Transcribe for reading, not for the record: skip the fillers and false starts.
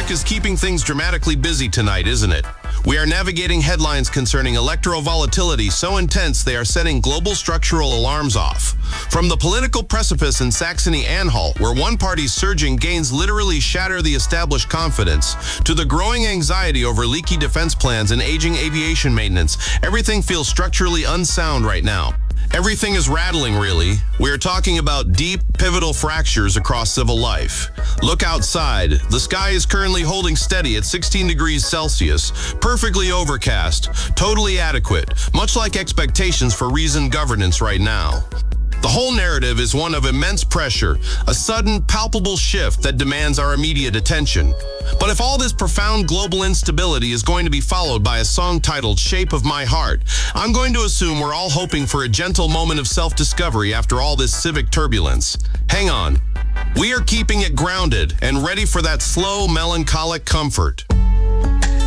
Bloomberg is keeping things dramatically busy tonight, isn't it? We are navigating headlines concerning electoral volatility so intense they are setting global structural alarms off. From the political precipice in Saxony-Anhalt, where one party's surging gains literally shatter the established confidence, to the growing anxiety over leaky defense plans and aging aviation maintenance, everything feels structurally unsound right now. Everything is rattling, really. We are talking about deep, pivotal fractures across civil life. Look outside. The sky is currently holding steady at 16 degrees Celsius, perfectly overcast, totally adequate, much like expectations for reasoned governance right now. The whole narrative is one of immense pressure, a sudden, palpable shift that demands our immediate attention. But if all this profound global instability is going to be followed by a song titled Shape of My Heart, I'm going to assume we're all hoping for a gentle moment of self-discovery after all this civic turbulence. Hang on. We are keeping it grounded and ready for that slow, melancholic comfort.